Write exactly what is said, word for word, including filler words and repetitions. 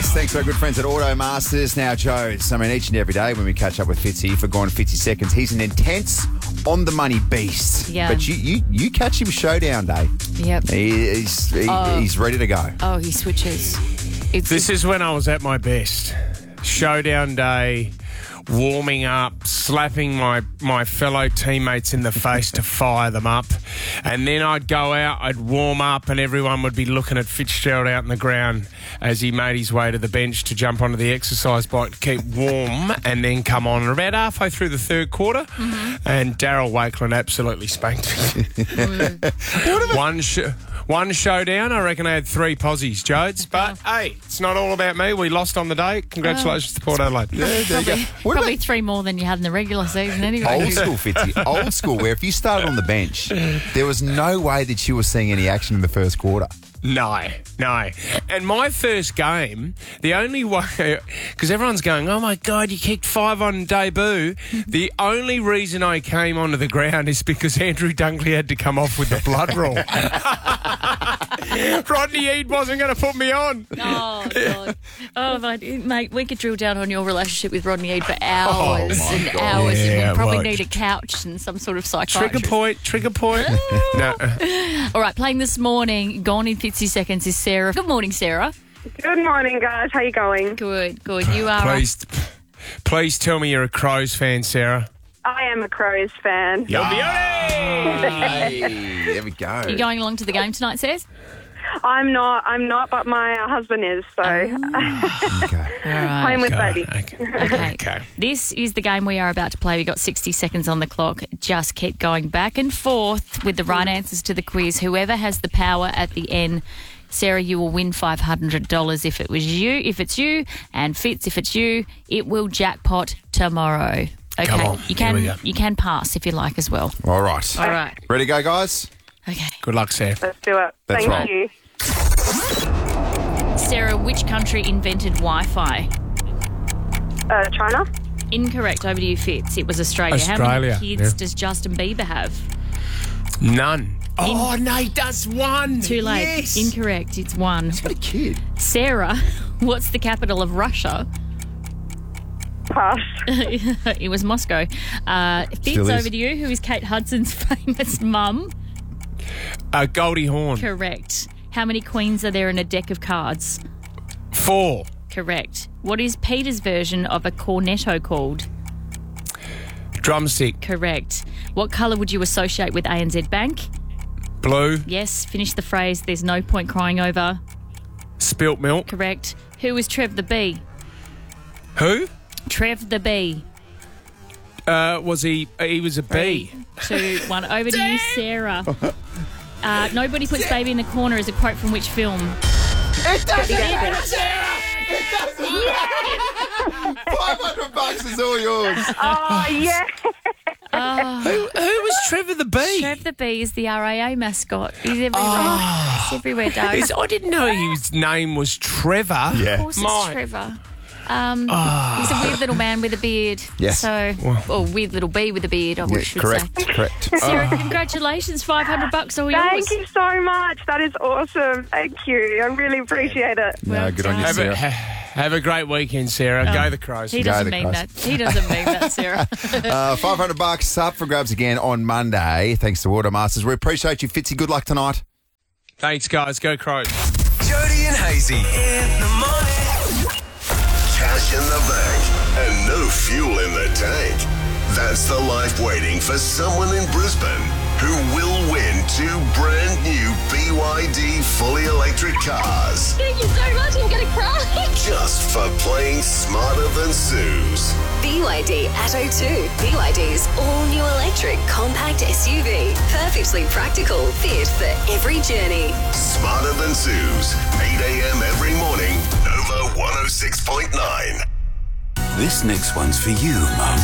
Yes, thanks to our good friends at Auto Masters. Now, Joe's, I mean, each and every day when we catch up with Fitzy for Gone fifty seconds, he's an intense, on-the-money beast. Yeah. But you, you, you catch him showdown day. Yep. He, he's, he, Oh. he's ready to go. Oh, he switches. It's This is when I was at my best. Showdown day, warming up, slapping my, my fellow teammates in the face to fire them up. And then I'd go out, I'd warm up, and everyone would be looking at Fitzgerald out in the ground as he made his way to the bench to jump onto the exercise bike to keep warm and then come on. And about halfway through the third quarter, mm-hmm. and Daryl Wakeland absolutely spanked me. mm. One sh- One showdown, I reckon I had three posies, Jodes. But, hey, it's not all about me. We lost on the day. Congratulations oh. to Port Adelaide. Yeah, there probably you go. probably three more than you had in the regular season anyway. Old school, Fitzy. Old school, where if you started on the bench, there was no way that you were seeing any action in the first quarter. No, no. And my first game, the only way, because everyone's going, oh my God, you kicked five on debut. The only reason I came onto the ground is because Andrew Dunkley had to come off with the blood rule. Rodney Eade wasn't going to put me on. Oh, God. Oh, mate, we could drill down on your relationship with Rodney Eade for hours oh and God. hours. Yeah, and we'd probably right. need a couch and some sort of psychiatrist. Trigger point, trigger point. No. All right, playing this morning, gone in fifty seconds is Sarah. Good morning, Sarah. Good morning, guys. How you going? Good, good. You are... Please, please tell me you're a Crows fan, Sarah. I am a Crows fan. You'll be Hey, there we go. You going along to the game tonight, Says? I'm not, I'm not, but my uh, husband is, so Okay. All right. playing with Okay, baby. okay. Okay. Okay. This is the game we are about to play. We've got sixty seconds on the clock. Just keep going back and forth with the right answers to the quiz. Whoever has the power at the end, Sarah, you will win five hundred dollars if it was you, if it's you, and Fitz, if it's you, it will jackpot tomorrow. Okay. Come on. You Here we can go. you can pass if you like as well. All right. All right. Ready to go, guys? Okay. Good luck, Sarah. Let's do it. That's Thank right. you. Sarah, which country invented Wi-Fi? Uh, China? Incorrect. Over to you, Fitz. It was Australia. How Australia, many kids yeah. does Justin Bieber have? None. Oh, no, he does one. Too late. Yes. Incorrect. It's one. What a kid. Sarah, what's the capital of Russia? Pass. It was Moscow. Uh, Fitz, Still is. over to you. Who is Kate Hudson's famous mum? Uh, Goldie Hawn. Correct. How many queens are there in a deck of cards? Four. Correct. What is Peter's version of a cornetto called? Drumstick. Correct. What colour would you associate with A N Z Bank? Blue. Yes. Finish the phrase. There's no point crying over. Spilt milk. Correct. Who was Trev the Bee? Who? Trev the Bee. Uh, was he? He was a bee. Two, one. Over to you, Sarah. Uh, nobody puts baby in the corner is a quote from which film? It doesn't matter, Sarah! It doesn't matter! five hundred bucks is all yours. Oh, yeah. Who, who was Trevor the bee? Trev the Bee is the R A A mascot. He's everywhere. He's everywhere, Doug. He's- I didn't know his name was Trevor. Yeah. Of course it's Mine. Trevor. Um, He's a weird little man with a beard. Yes. So, or weird little bee with a beard, I Yeah, should correct, say. correct. Sarah, congratulations. five hundred bucks all yours. Thank you so much. That is awesome. Thank you. I really appreciate it. No, Well good on you, done. Have a, Sarah. ha, have a great weekend, Sarah. Oh. Go the Crows. He Go doesn't the mean Crows. that. He doesn't mean that, Sarah. Uh, five hundred bucks up for grabs again on Monday, thanks to Auto Masters. We appreciate you, Fitzy. Good luck tonight. Thanks, guys. Go Crows. Jody and Hazy in the morning. Cash in the bank and no fuel in the tank. That's the life waiting for someone in Brisbane who will win two brand new B Y D fully electric cars. Thank you so much. I'm going to cry. Just for playing smarter than Suze. B Y D Atto two. B Y D's all-new electric compact S U V. Perfectly practical, fit for every journey. Smarter than Suze. eight a.m. every morning. Nova one oh six point nine. This next one's for you, Mum.